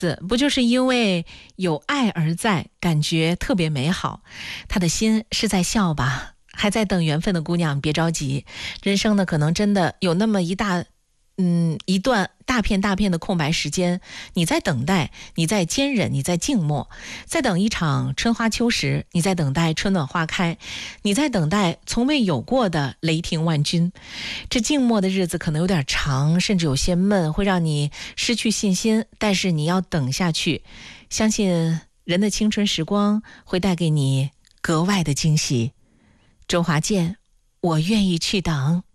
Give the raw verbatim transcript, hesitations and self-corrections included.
不就是因为有爱而在，感觉特别美好。他的心是在笑吧，还在等缘分的姑娘别着急，人生呢可能真的有那么一大嗯一段大片大片的空白时间，你在等待，你在坚忍，你在静默，在等一场春花秋实，你在等待春暖花开，你在等待从未有过的雷霆万钧。这静默的日子可能有点长，甚至有些闷，会让你失去信心，但是你要等下去，相信人的青春时光会带给你格外的惊喜。周华健，我愿意去等。